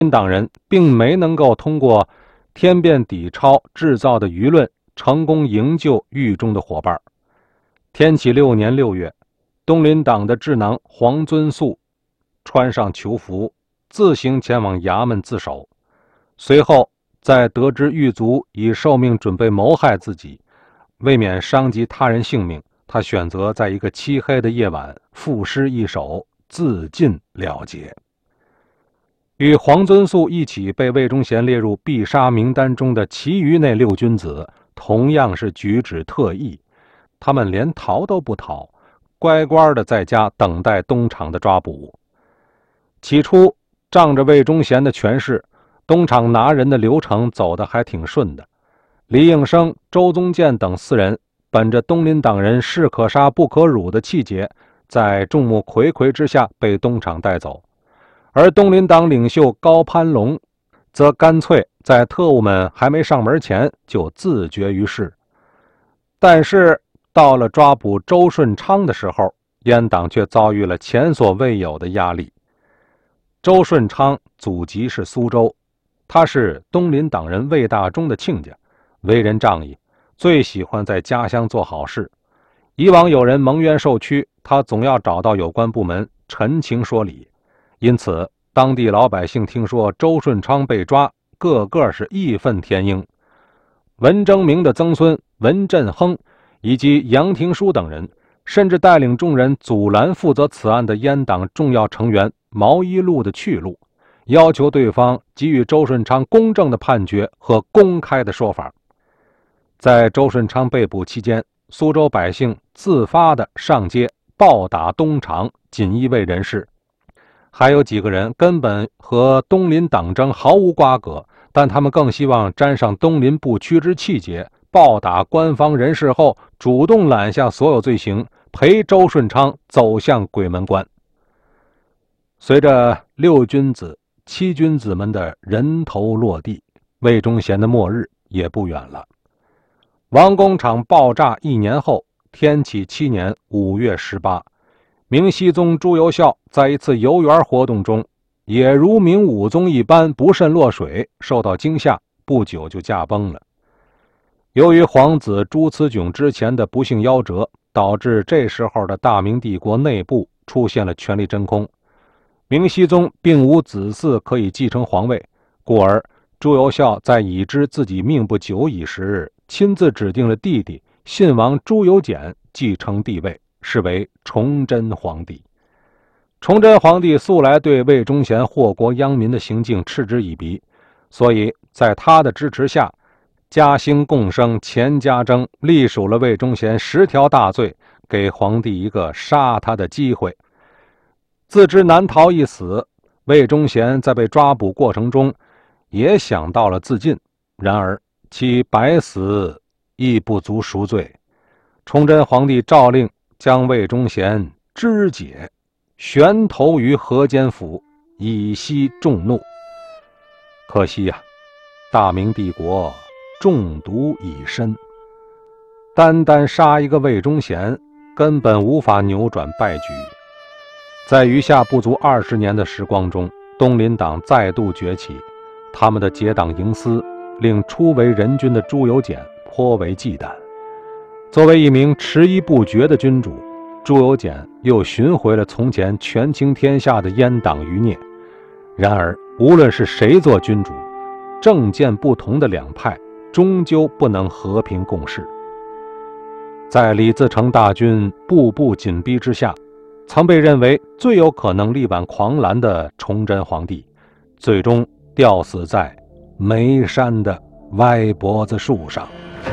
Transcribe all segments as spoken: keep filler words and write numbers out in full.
民党人并没能够通过天变底钞制造的舆论成功营救狱中的伙伴。天启六年六月，东林党的智囊黄遵素穿上囚服，自行前往衙门自首。随后在得知狱卒已受命准备谋害自己，为免伤及他人性命，他选择在一个漆黑的夜晚赋诗一首，自尽了结。与黄遵素一起被魏忠贤列入必杀名单中的其余那六君子，同样是举止特异，他们连逃都不逃，乖乖的在家等待东厂的抓捕。起初仗着魏忠贤的权势，东厂拿人的流程走得还挺顺的。李应生、周宗建等四人本着东林党人士可杀不可辱的气节，在众目睽睽之下被东厂带走。而东林党领袖高攀龙则干脆在特务们还没上门前就自绝于世。但是到了抓捕周顺昌的时候，阉党却遭遇了前所未有的压力。周顺昌祖籍是苏州，他是东林党人魏大忠的亲家，为人仗义，最喜欢在家乡做好事。以往有人蒙冤受屈，他总要找到有关部门陈情说理。因此当地老百姓听说周顺昌被抓，个个是义愤填膺。文征明的曾孙文振亨以及杨廷书等人，甚至带领众人阻拦负责此案的阉党重要成员毛一路的去路，要求对方给予周顺昌公正的判决和公开的说法。在周顺昌被捕期间，苏州百姓自发地上街暴打东厂锦衣卫人士，还有几个人根本和东林党争毫无瓜葛，但他们更希望沾上东林不屈之气节，暴打官方人士后主动揽下所有罪行，陪周顺昌走向鬼门关。随着六君子、七君子们的人头落地，魏忠贤的末日也不远了。王工厂爆炸一年后，天启七年五月十八，明熹宗朱由校在一次游园活动中，也如明武宗一般不慎落水，受到惊吓，不久就驾崩了。由于皇子朱慈炯之前的不幸夭折，导致这时候的大明帝国内部出现了权力真空。明熹宗并无子嗣可以继承皇位，故而朱由校在已知自己命不久矣时，亲自指定了弟弟信王朱由检继承帝位，是为崇祯皇帝。崇祯皇帝素来对魏忠贤祸国殃民的行径嗤之以鼻，所以在他的支持下，嘉兴共生钱家征隶属了魏忠贤十条大罪，给皇帝一个杀他的机会。自知难逃一死，魏忠贤在被抓捕过程中也想到了自尽，然而其百死亦不足赎罪。崇祯皇帝诏令将魏忠贤肢解，悬投于河间府，以息众怒。可惜呀、啊，大明帝国中毒已深，单单杀一个魏忠贤根本无法扭转败局。在余下不足二十年的时光中，东林党再度崛起，他们的结党营私令初为人君的朱由检颇为忌惮。作为一名迟疑不决的君主，朱由检又寻回了从前权倾天下的阉党余孽。然而无论是谁做君主，政见不同的两派终究不能和平共事。在李自成大军步步紧逼之下，曾被认为最有可能力挽狂澜的崇祯皇帝，最终吊死在眉山的歪脖子树上。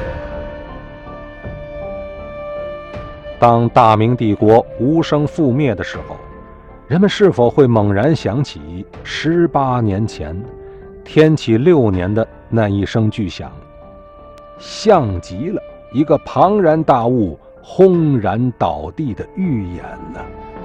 当大明帝国无声覆灭的时候，人们是否会猛然想起十八年前天启六年的那一声巨响，像极了一个庞然大物轰然倒地的预言呢？